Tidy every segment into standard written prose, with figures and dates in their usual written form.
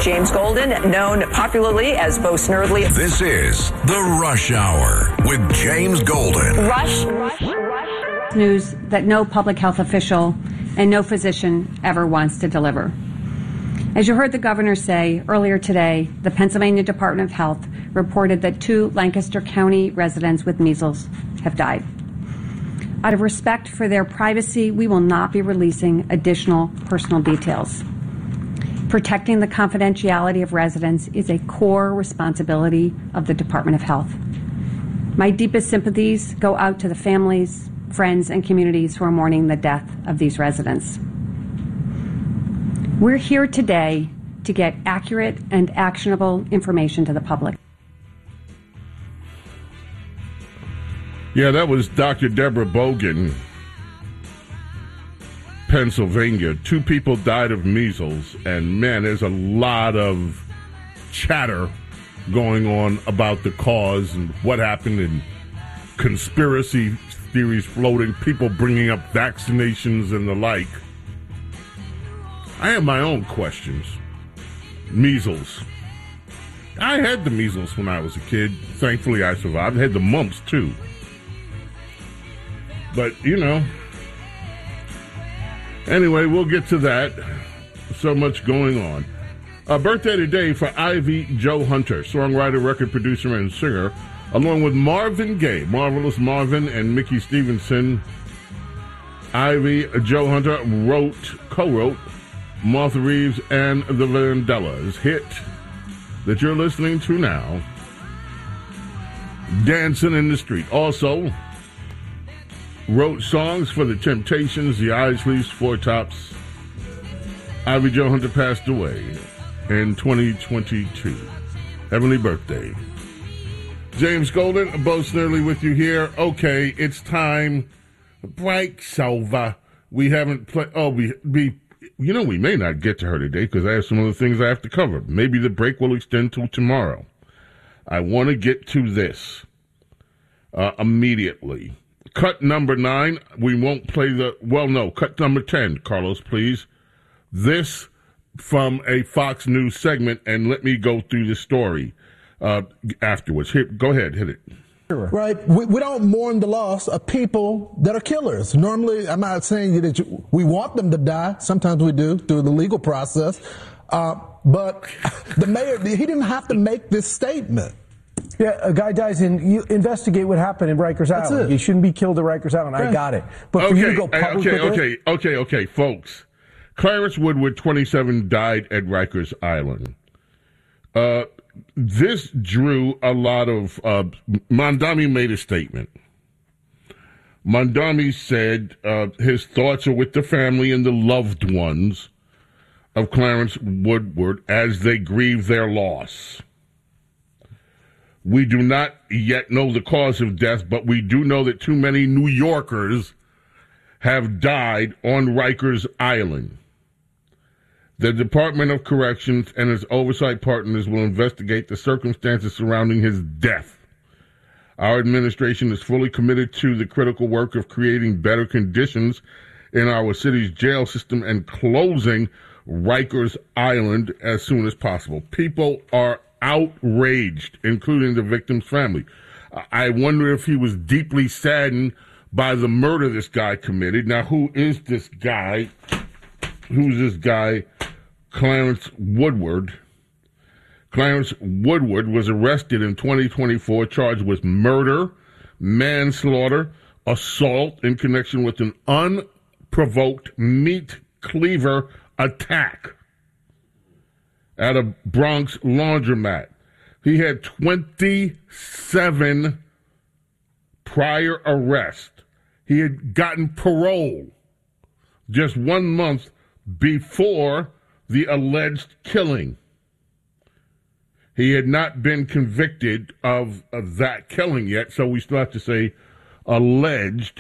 James Golden, known popularly as Bo Snerdley. This is The Rush Hour with James Golden. Rush. News that no public health official and no physician ever wants to deliver. As you heard the governor say earlier today, the Pennsylvania Department of Health reported that 2 Lancaster County residents with measles have died. Out of respect for their privacy, we will not be releasing additional personal details. Protecting the confidentiality of residents is a core responsibility of the Department of Health. My deepest sympathies go out to the families, friends, and communities who are mourning the death of these residents. We're here today to get accurate and actionable information to the public. Yeah, that was Dr. Deborah Bogan, Pennsylvania. 2 people died of measles, and man, there's a lot of chatter going on about the cause and what happened, and conspiracy theories floating, people bringing up vaccinations and the like. I have my own questions. Measles. I had the measles when I was a kid. Thankfully, I survived. I had the mumps, too. But, anyway, we'll get to that. So much going on. A birthday today for Ivy Jo Hunter, songwriter, record producer, and singer, along with Marvin Gaye, Marvelous Marvin, and Mickey Stevenson. Ivy Jo Hunter co-wrote Martha Reeves and the Vandellas hit that you're listening to now, Dancing in the Street. Also wrote songs for the Temptations, the Isleys, Four Tops. Ivy Jo Hunter passed away in 2022. Heavenly birthday. James Golden, Bo Snerdley with you here. Okay, it's time. Break's over. We haven't played. We may not get to her today because I have some other things I have to cover. Maybe the break will extend till tomorrow. I want to get to this immediately. Cut number 9. We won't play cut number 10. Carlos, please. This from a Fox News segment, and let me go through the story afterwards. Here, go ahead, hit it. Right. We don't mourn the loss of people that are killers. Normally, I'm not saying that we want them to die. Sometimes we do through the legal process. But the mayor, he didn't have to make this statement. Yeah, a guy dies you investigate what happened in Rikers Island. You shouldn't be killed at Rikers Island. I got it. But for you to go public with this? Okay, folks. Clarence Woodward, 27, died at Rikers Island. This drew a lot of... Mondami made a statement. Mondami said his thoughts are with the family and the loved ones of Clarence Woodward as they grieve their loss. We do not yet know the cause of death, but we do know that too many New Yorkers have died on Rikers Island. The Department of Corrections and its oversight partners will investigate the circumstances surrounding his death. Our administration is fully committed to the critical work of creating better conditions in our city's jail system and closing Rikers Island as soon as possible. People are outraged, including the victim's family. I wonder if he was deeply saddened by the murder this guy committed. Now, who is this guy? Who's this guy? Clarence Woodward. Clarence Woodward was arrested in 2024, charged with murder, manslaughter, assault in connection with an unprovoked meat cleaver attack at a Bronx laundromat. He had 27 prior arrests. He had gotten parole just 1 month before the alleged killing. He had not been convicted of that killing yet, so we still have to say alleged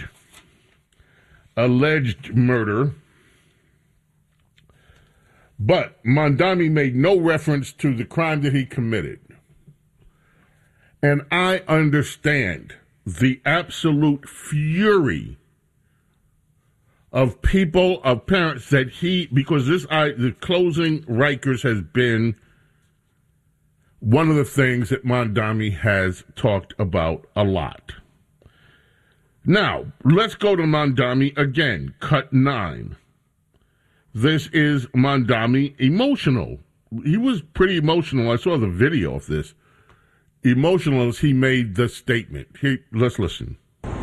murder. But Mondami made no reference to the crime that he committed. And I understand the absolute fury of people, of parents that because the closing Rikers has been one of the things that Mamdani has talked about a lot. Now, let's go to Mamdani again, cut 9. This is Mamdani emotional. He was pretty emotional. I saw the video of this. Emotional as he made the statement. Let's listen.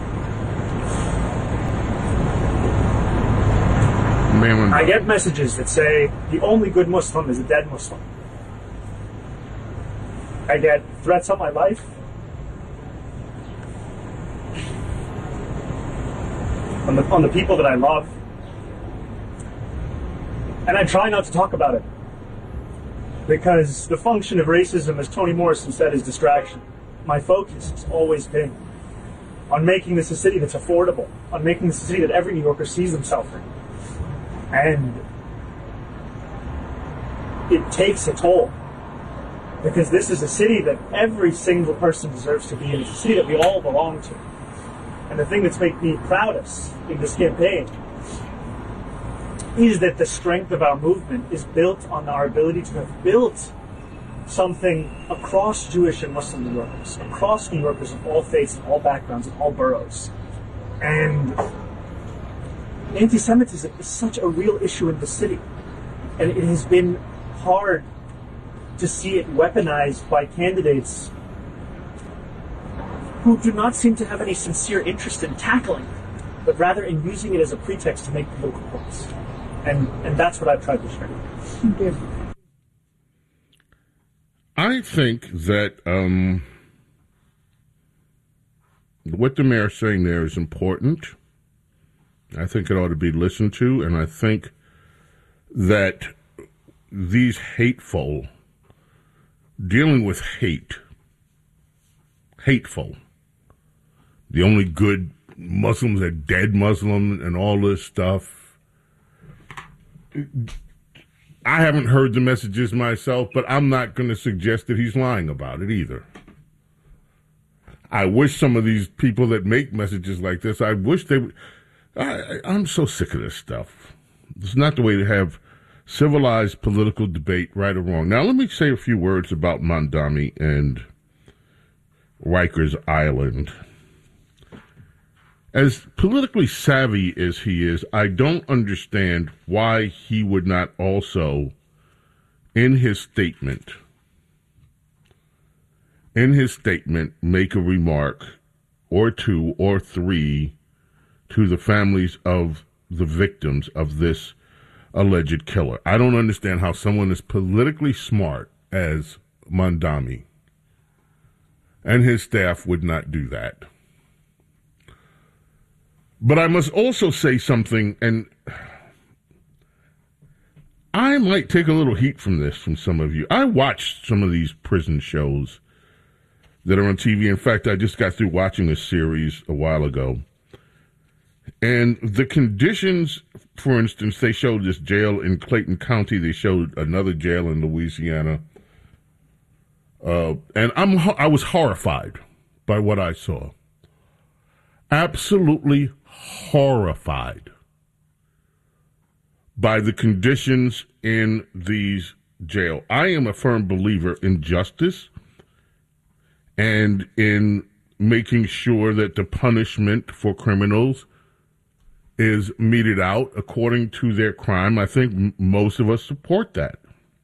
I get messages that say the only good Muslim is a dead Muslim. I get threats on my life. On the people that I love. And I try not to talk about it. Because the function of racism, as Toni Morrison said, is distraction. My focus has always been on making this a city that's affordable, on making this a city that every New Yorker sees themselves in. And it takes a toll. Because this is a city that every single person deserves to be in. It's a city that we all belong to. And the thing that's made me proudest in this campaign is that the strength of our movement is built on our ability to have built something across Jewish and Muslim New Yorkers, across New Yorkers of all faiths and all backgrounds and all boroughs. And anti-Semitism is such a real issue in the city. And it has been hard to see it weaponized by candidates who do not seem to have any sincere interest in tackling it, but rather in using it as a pretext to make political points. And that's what I've tried to share. Thank you. I think that what the mayor's saying there is important. I think it ought to be listened to, and I think that these dealing with hateful, the only good Muslims are dead Muslim and all this stuff. I haven't heard the messages myself, but I'm not going to suggest that he's lying about it either. I wish some of these people that make messages like this, I wish they would. I'm so sick of this stuff. It's not the way to have civilized political debate, right or wrong. Now, let me say a few words about Mamdani and Rikers Island. As politically savvy as he is, I don't understand why he would not also, in his statement, make a remark or two or three to the families of the victims of this alleged killer. I don't understand how someone as politically smart as Mamdani and his staff would not do that. But I must also say something, and I might take a little heat from this from some of you. I watched some of these prison shows that are on TV. In fact, I just got through watching a series a while ago. And the conditions, for instance, they showed this jail in Clayton County. They showed another jail in Louisiana. And I was horrified by what I saw. Absolutely horrified by the conditions in these jail. I am a firm believer in justice and in making sure that the punishment for criminals is meted out according to their crime. I think most of us support that.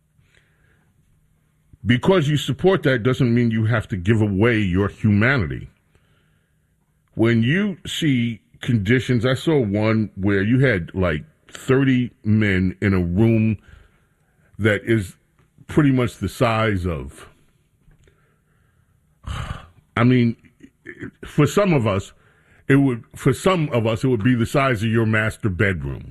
Because you support that doesn't mean you have to give away your humanity. When you see conditions, I saw one where you had like 30 men in a room that is pretty much the size of, I mean, for some of us, it would be the size of your master bedroom.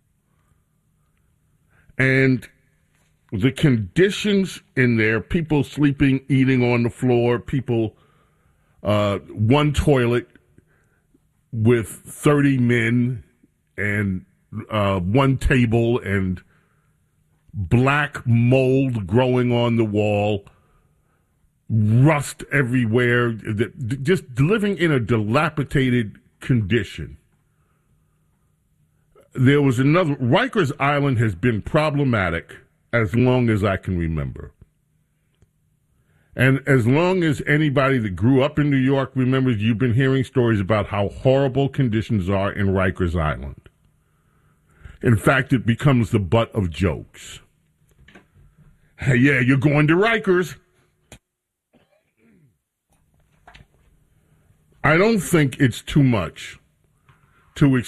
And the conditions in there, people sleeping, eating on the floor, people, one toilet with 30 men and one table and black mold growing on the wall, rust everywhere, just living in a dilapidated condition. There was another, Rikers Island has been problematic as long as I can remember. And as long as anybody that grew up in New York remembers, you've been hearing stories about how horrible conditions are in Rikers Island. In fact, it becomes the butt of jokes. Hey, yeah, you're going to Rikers. I don't think it's too much to